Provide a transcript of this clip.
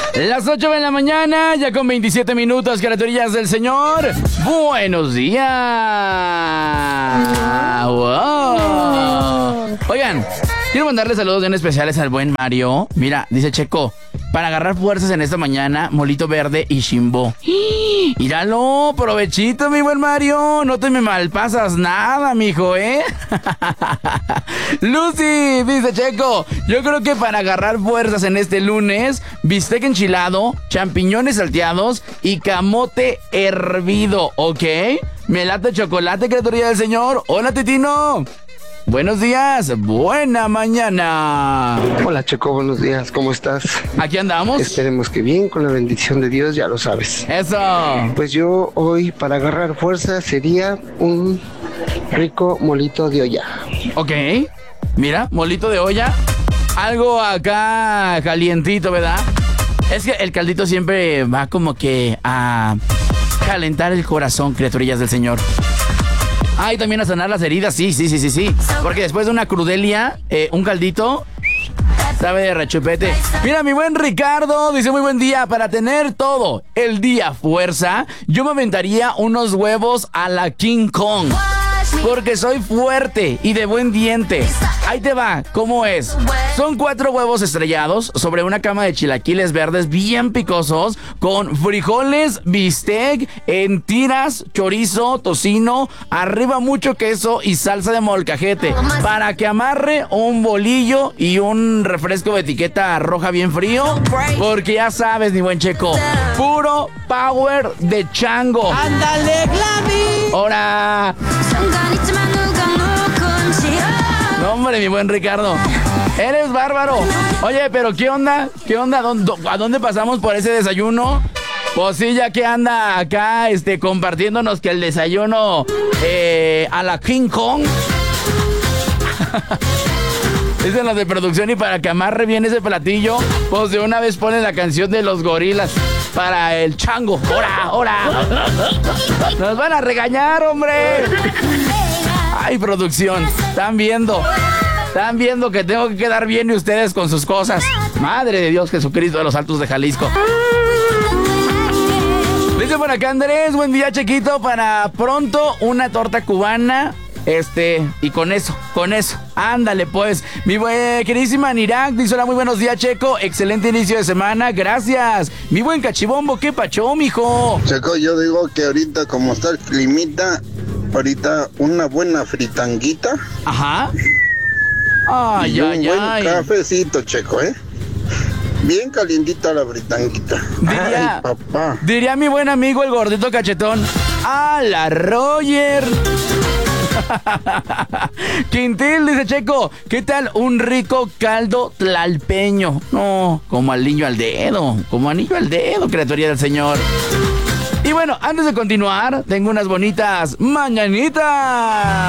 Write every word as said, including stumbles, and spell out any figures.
Las ocho de la mañana, ya con veintisiete minutos, criaturillas del Señor. Buenos días. Wow. Oigan, quiero mandarle saludos bien especiales al buen Mario. Mira, dice Checo, para agarrar fuerzas en esta mañana, molito verde y Shimbo. Míralo, provechito, mi buen Mario. No te me malpasas nada, mijo, ¿eh? Lucy, dice Checo, yo creo que para agarrar fuerzas en este lunes, bistec enchilado, champiñones salteados y camote hervido, ¿ok? Me late chocolate, criaturilla del Señor. Hola, Titino. Buenos días, buena mañana. Hola, Checo, buenos días, ¿cómo estás? Aquí andamos. Esperemos que bien, con la bendición de Dios, ya lo sabes. Eso. Pues yo hoy, para agarrar fuerza, sería un rico molito de olla. Ok, mira, molito de olla. Algo acá calientito, ¿verdad? Es que el caldito siempre va como que a calentar el corazón, criaturillas del Señor. Ah, y también a sanar las heridas, sí, sí, sí, sí, sí. Porque después de una crudelia, eh, un caldito sabe de rechupete. Mira, mi buen Ricardo dice muy buen día. Para tener todo el día fuerza, yo me aventaría unos huevos a la King Kong. Porque soy fuerte y de buen diente. Ahí te va, ¿cómo es? Son cuatro huevos estrellados sobre una cama de chilaquiles verdes bien picosos, con frijoles, bistec, en tiras, chorizo, tocino, arriba mucho queso y salsa de molcajete. Para que amarre un bolillo y un refresco de etiqueta roja bien frío. Porque ya sabes, mi buen Checo, puro power de chango. ¡Ándale, Glavi! ¡Hora! No, hombre, mi buen Ricardo. Eres bárbaro. Oye, pero ¿qué onda? ¿Qué onda? ¿A dónde pasamos por ese desayuno? Pues sí, ya que anda acá este, compartiéndonos que el desayuno eh, a la King Kong. Dicen los de producción, y para que amarre bien ese platillo, pues de una vez ponen la canción de los gorilas para el chango. ¡Hora, hora! ¡Nos van a regañar, hombre! ¡Ay, producción! Están viendo. Están viendo que tengo que quedar bien y ustedes con sus cosas. Madre de Dios Jesucristo de los Altos de Jalisco. Dice por acá Andrés, buen día, Chequito. Para pronto una torta cubana. Este, y con eso, con eso, ándale pues. Mi buen, queridísima Nirak dice: hola, muy buenos días, Checo. Excelente inicio de semana, gracias. Mi buen Cachibombo, ¿qué pacho, mijo? Checo, yo digo que ahorita, como está el climita, ahorita una buena fritanguita. Ajá. Ay, y un ay, buen ay. cafecito, Checo, ¿eh? Bien calientita la fritanguita. Diría, ay, papá. Diría mi buen amigo el gordito cachetón: ¡a la Roger! Quintil dice: Checo, ¿qué tal un rico caldo tlalpeño? No, como al niño al dedo, como anillo al dedo, criatura del Señor. Y bueno, antes de continuar, tengo unas bonitas mañanitas.